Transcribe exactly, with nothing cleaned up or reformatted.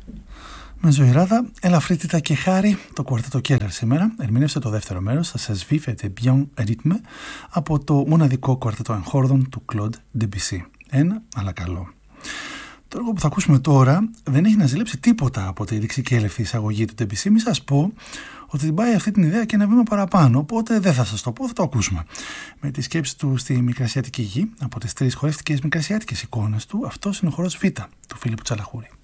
Με ζωηράδα, ελαφρύτητα και χάρη, το κουαρτέτο Keller σήμερα ερμήνευσε το δεύτερο μέρος, «Ça se vivait bien rythme», από το μοναδικό κουαρτέτο εγχόρδων του Claude Debussy. Ένα, αλλά καλό. Το έργο που θα ακούσουμε τώρα δεν έχει να ζηλέψει τίποτα από τη ρηξικέλευτη εισαγωγή του Debussy. Μη σας πω ότι την πάει αυτή την ιδέα και ένα βήμα παραπάνω, οπότε δεν θα σας το πω, θα το ακούσουμε. Με τη σκέψη του στη Μικρασιατική Γη, από τις τρεις χορευτικές μικρασιάτικες εικόνες του, αυτός είναι ο χορός Β του Φίλιππου Τσαλαχούρη.